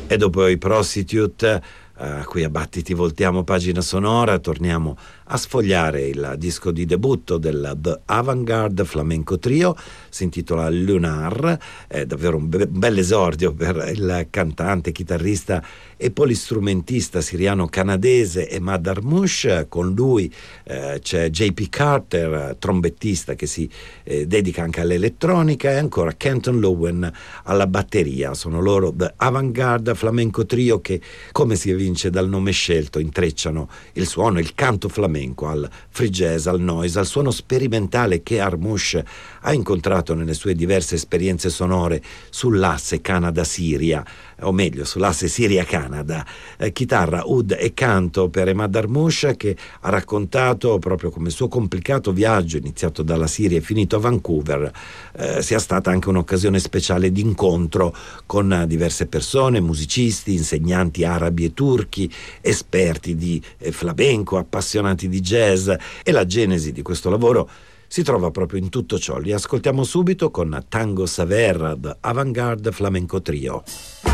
E dopo i Prostitute, a cui a battiti voltiamo pagina sonora, torniamo a sfogliare il disco di debutto del The Avant-Garde Flamenco Trio. Si intitola Lunar, è davvero un bel esordio per il cantante, chitarrista e polistrumentista siriano-canadese Emad Armouche. Con lui c'è J.P. Carter, trombettista che si dedica anche all'elettronica, e ancora Kenton Lowen alla batteria. Sono loro The Avant-Garde Flamenco Trio che, come si evince dal nome scelto, intrecciano il suono, il canto flamenco al free jazz, al noise, al suono sperimentale che Armouche ha incontrato nelle sue diverse esperienze sonore sull'asse Canada-Siria, o meglio sull'asse Siria-Canada. Chitarra, oud e canto per Emad Armouche, che ha raccontato proprio come il suo complicato viaggio, iniziato dalla Siria e finito a Vancouver, sia stata anche un'occasione speciale di incontro con diverse persone, musicisti, insegnanti arabi e turchi, esperti di flamenco, appassionati di jazz, e la genesi di questo lavoro si trova proprio in tutto ciò. Li ascoltiamo subito con Tango Saver, The Avant-Garde Flamenco Trio.